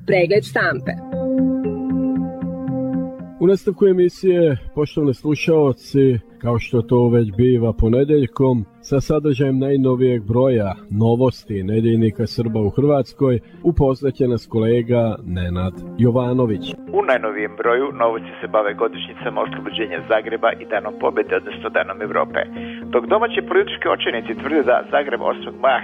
Pregled štampe. U nastavku emisije, poštovani slušaoci, kao što to već biva ponedeljkom, sa sadržajem najnovijeg broja novosti nedjeljnika Srba u Hrvatskoj, upoznat će nas kolega Nenad Jovanović. U najnovijem broju novosti se bave godišnjicama oslobođenja Zagreba i Danom pobjede, odnosno Danom Evrope. Dok domaći politički očajnici tvrde da Zagreb 8. maja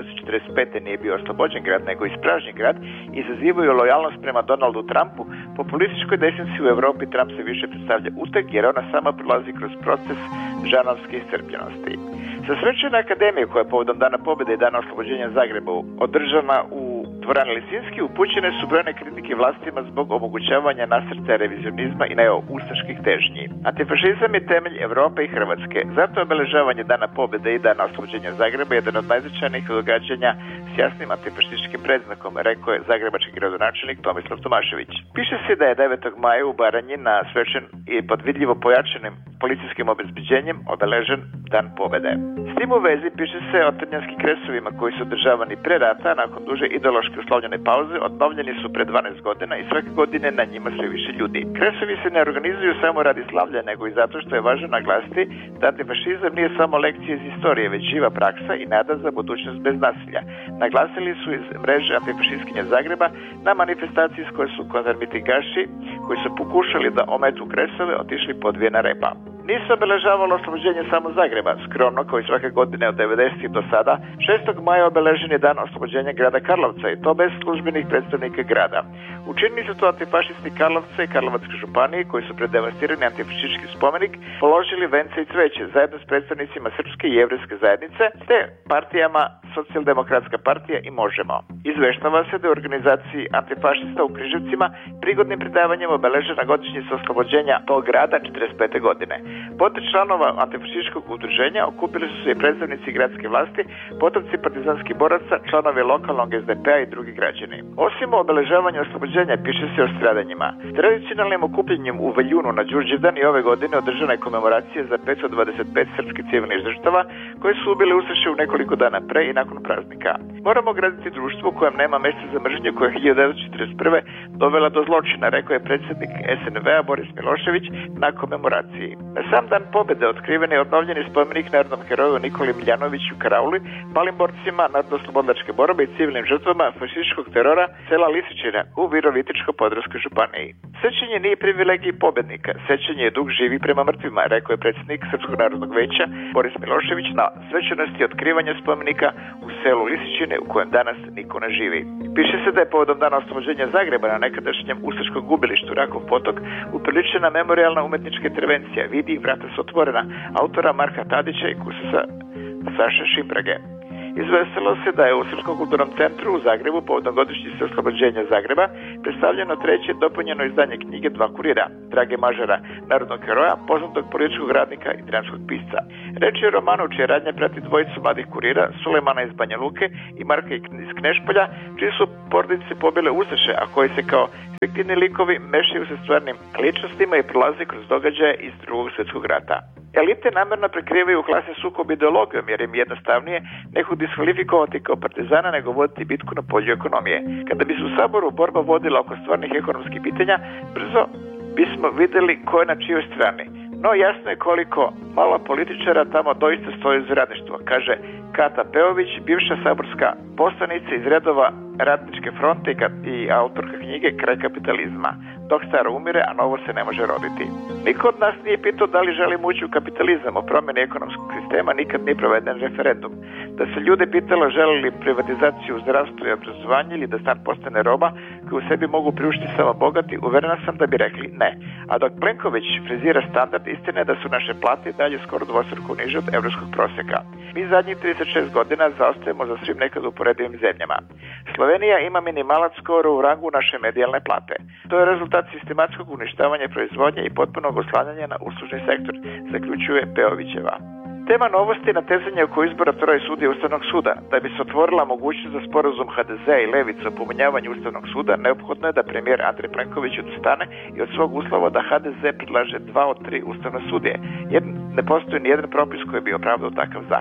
1945. nije bio oslobođen grad, nego ispražnjen grad, i izazivaju lojalnost prema Donaldu Trumpu, populističkoj desnici u Evropi Trump se više predstavlja uteg, jer ona sama prolazi kroz proces žanovske iscrpljenosti. Sa Svečane akademije, koja je povodom Dana pobjede i Dana oslobođenja Zagreba održana u dvorani Lisinski, upućene su brojne kritike vlastima zbog omogućavanja nasrtaja revizionizma i neo-ustaških težnji. Antifašizam je temelj Evrope i Hrvatske. Zato je obeležavanje Dana pobjede i Dana oslobođenja Zagreba jedan od najznačajnijih događanja s jasnim antifašističkim predznakom, rekao je zagrebački gradonačelnik Tomislav Tomašević. Piše se da je 9. maja u Baranji na svečan i pod vidljivo pojačanim policijskim obezbeđenjem obeležen Dan pobjede. S tim u vezi piše se o trnjanskim kresovima koji su održavani pre rata, nakon duže ideološke uslovljene pauze, obnovljeni su pre 12 godina i svake godine na njima sve više ljudi. Kresovi se ne organizuju samo radi slavlja, nego i zato što je važno naglasiti da antifašizam nije samo lekcija iz istorije, već živa praksa i nada za budućnost bez nasilja. Naglasili su iz mreže antifašistkinja Zagreba na manifestaciji s koje su konzervatigaši koji su pokušali da ometu kresove otišli po dvije na repa. Nisu obeležavalo oslobođenje samo Zagreba, skromno kao i svake godine od 90. do sada. 6. maja obeležen je Dan oslobođenja grada Karlovca i to bez službenih predstavnika grada. Učinili su to antifašisti Karlovca i Karlovačke županije koji su pred devastirani antifašistički spomenik položili vence i cveće zajedno s predstavnicima srpske i jevrejske zajednice te partijama Socijaldemokratska partija i Možemo. Izveštava se da je u organizaciji antifašista u Križevcima prigodnim predavanjem obeležena godišnjica oslobođenja tog grada 45. godine. Pored članova antifašističkog udruženja okupili su se i predstavnici gradske vlasti, potomci partizanskih boraca, članovi lokalnog SDP-a i drugi građani. Osim obeležavanja oslobođenja piše se o stradanjima. Tradicionalnim okupljenjem u Veljunu na Đurđevdan i ove godine održana je komemoracija za 525 srpskih civilnih žrtava koje su ubile ustaše u nekoliko dana pre i nakon praznika. Moramo graditi društvo u kojem nema mesta za mržnju koja je 1941. dovela do zločina, rekao je predsjednik SNV-a Boris Milošević na komemoraciji. Na sam Dan pobjede otkriven je obnovljeni spomenik narodnom heroju Nikoli Miljanoviću Karauli, palim borcima narodno-slobodlačke borbe i civilnim žrtvama fašističkog terora sela Lisičine u Virovitičko-podravskoj županiji. Sećanje nije privilegij pobjednika, sećanje je dug živi prema mrtvima, rekao je predsjednik Srpskog narodnog veća Boris Milošević na svečanosti otkrivanja spomenika u selu Lisičine u kojem danas niko ne živi. Piše se da je povodom Dana oslobođenja Zagreba na nekadašnjem ustaškom gubilištu Rakov potok upriličena memorijalna umetnička intervencija Vidi, vrata su otvorena, autora Marka Tadića i kustosa Saše Šimprage. Izvestilo se da je u Srpskom kulturnom centru u Zagrebu povodom godišnjice oslobođenja Zagreba predstavljeno treće dopunjeno izdanje knjige Dva kurira, Drage Mažara, narodnog heroja, poznatog političkog radnika i dramskog pisca. Reč je o romanu čija radnja prati dvojicu mladih kurira, Sulejmana iz Banja Luke i Marka iz Knešpolja, čiji su porodice pobile ustaše, a koji se kao fiktivni likovi mešaju sa stvarnim ličnostima i prolaze kroz događaje iz Drugog svjetskog rata. Elite namjerno prekrivaju klase sukob ideologijom jer im jednostavnije nekog diskvalifikovati kao partizana nego voditi bitku na polju ekonomije. Kada bi se u Saboru borba vodila oko stvarnih ekonomskih pitanja, brzo bismo vidjeli ko je na čijoj strani. No jasno je koliko malo političara tamo doista stoji za radništvo, kaže Kata Peović, bivša saborska poslanica iz redova Radničke fronte i autorka knjige Kraj kapitalizma. Dok staro umire, a novo se ne može roditi. Niko od nas nije pitao da li želimo ući u kapitalizam. O promjeni ekonomskog sistema nikad nije proveden referendum. Da se ljude pitalo žele li privatizaciju zdravstva i obrazovanja ili da stan postane roba koju u sebi mogu priuštiti samo bogati, uverena sam da bi rekli ne. A dok Plenković frizira standard, istina je da su naše plate dalje skoro dvostruko niže od evropskog prosjeka. Mi zadnjih 36 godina zaostajemo za svim nekad uporedivim zemljama. Slovenija ima minimalac skoro u rangu naše medijalne plate. To je rezultat sistematskog uništavanja proizvodnje i potpunog oslanjanja na uslužni sektor, zaključuje Peovićeva. Tema novosti je natezanje oko izbora troje sudija Ustavnog suda. Da bi se otvorila mogućnost za sporazum HDZ i Levica o pominjavanju Ustavnog suda, neophodno je da premijer Andrej Plenković odustane i od svog uslova da HDZ predlaže 2 od 3 ustavne sudije, jer ne postoji nijedan propis koji bi opravdao takav zahtev.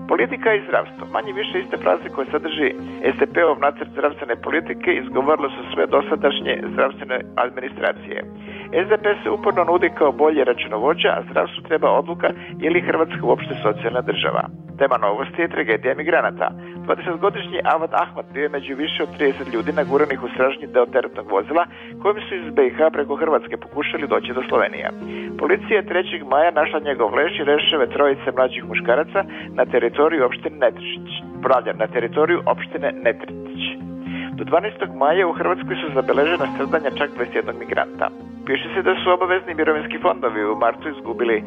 Politika i zdravstvo. Manje više iste fraze koje sadrži SDP-ov nacrt zdravstvene politike izgovorilo su sve dosadašnje zdravstvene administracije. SDP se uporno nudi kao bolje računovođa, a zdravstvu treba odluka je li Hrvatska uopšte socijalna država. Tema novosti je tragedija migranata. 20-godišnji Avad Ahmad bio je među više od 30 ljudi naguranih u stražnji deo teretnog vozila kojim su iz BiH preko Hrvatske pokušali doći do Slovenije. Policija je 3. maja našla njegov leš i rešave trojice mlađih muškaraca na teritoriju opštine Netretić. Na teritoriju opštine Netretić. Do 12. maja u Hrvatskoj su zabeležena stradanja čak 21 migranta. Piše se da su obavezni mirovinski fondovi u martu izgubili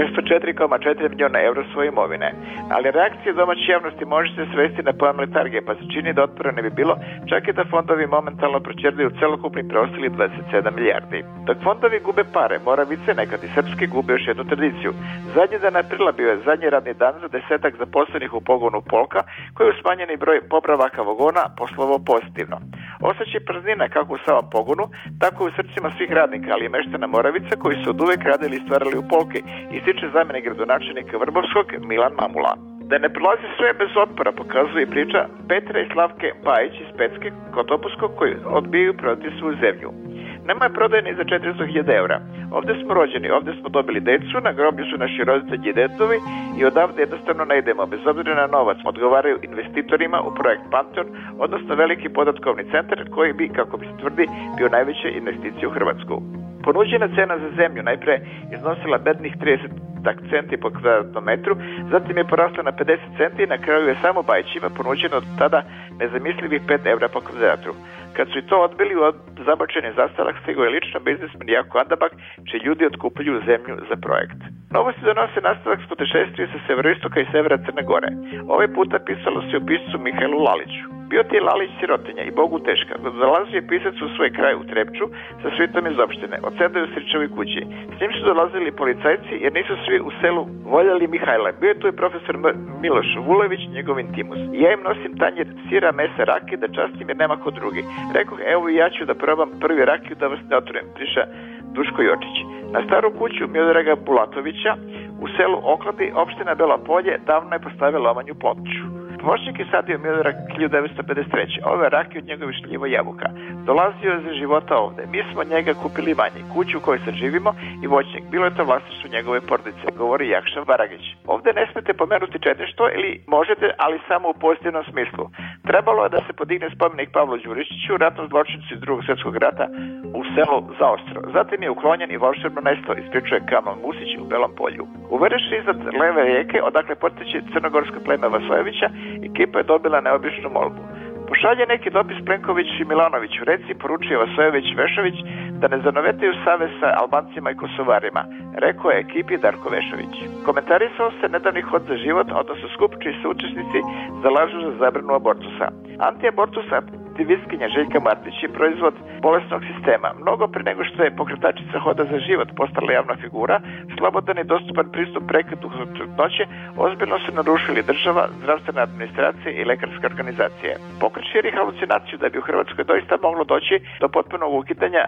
604,4 miliona evra svoje imovine, ali reakcija domaće javnosti može se svesti na pojam letargije, pa se čini da otpora ne bi bilo, čak i da fondovi momentalno proćerdaju celokupni preostali 27 milijardi. Dok fondovi gube pare, Moravice, nekad i srpski, gube još jednu tradiciju. Zadnji dan aprila bio je zadnji radni dan za 10 zaposlenih u pogonu Polka, koji je smanjeni broj popravaka vagona poslovao pozitivno. Osjećaj praznina kako u samom pogonu, tako i u srcima svih radnika, ali i meštana Moravica koji su od uvek radili i stvarali u Polke, ističe zamjenik gradonačelnika Vrbovskog Milan Mamula. Da ne prolazi sve bez otpora pokazuje priča Petra i Slavke Bajić iz Pecke kod Topuskog koji odbijaju prodati svoju zemlju. Nema je prodaje ni za 400.000 evra. Ovdje smo rođeni, ovdje smo dobili decu, na groblju su naši roditelji i detovi i odavde jednostavno ne idemo, bez obzira na novac, odgovaraju investitorima u projekt Pantheon, odnosno veliki podatkovni centar koji bi, kako bi se tvrdi, bio najveća investicija u Hrvatsku. Ponuđena cena za zemlju najpre iznosila bednih 30 centi po kvadratnom metru, zatim je porasla na 50 centi i na kraju je samo Bajićima ponuđeno od tada nezamislivih 5 evra po kvadratu. Kad su i to odbili, u zabačeni zastavak stigao je lično biznismen Jako Andabak, čiji ljudi otkupljuju zemlju za projekt. Novosti donose nastavak s putešestvije sa severoistoka i severa Crne Gore. Ovaj puta pisalo se o piscu Mihajlu Laliću. Bio ti je Lalić sirotinja i Bogu teška. Dolazio je pisac u svoj kraj u Trepču sa svitom iz opštine. Odsedaju Sričevi kući. S njim su dolazili policajci jer nisu svi u selu voljeli Mihajla. Bio je tu i profesor Miloš Vulević, njegov intimus. I ja im nosim tanjir sira, mesa, rake da častim jer nema ko drugi. Rekoh, evo i ja ću da probam prvi rakiju da vas ne otrujem, priša Duško Jočić. Na staru kuću Miodraga Bulatovića u selu Okladi, opština Belo Polje, davno je postavila omanju ploču. Voćnik je sadio Miodrag 1953. Ove rake od njegove šljivo jabuka. Dolazio je za života ovde. Mi smo njega kupili manje, kuću u kojoj sad živimo i voćnik. Bilo je to vlasništvo njegove porodice, govori Jakša Baragić. Ovde ne smete pomenuti četništvo ili možete, ali samo u pozitivnom smislu. Trebalo je da se podigne spomenik Pavlu Đurišiću, ratnom zločincu iz Drugog svjetskog rata u selu Zaostro. Zatim je uklonjen i volšebno nesto, ispričuje Kamal Musić u Belom Polju. U Vereši iznad leve rijeke, odakle potiče crnogorsko pleme Vasojevića, ekipa je dobila neobičnu molbu. Pošalje neki dopis Plenkoviću i Milanoviću, reci, poručuje Vasojević Vešović da ne zanovetaju savez sa Albancima i Kosovarima, rekao je ekipi Darko Vešović. Komentarisao se nedavni hod za život, odnosno skup čiji se učesnici zalažu za zabranu abortusa. Antiabortus aktivistkinja Željka Martić je proizvod bolesnog sistema. Mnogo pre nego što je pokretačica hoda za život postala javna figura, slobodan i dostupan pristup prekidu trudnoće ozbiljno su narušili država, zdravstvena administracija i lekarske organizacije. Pokret širi halucinaciju da bi u Hrvatskoj doista moglo doći do potpunog ukidanja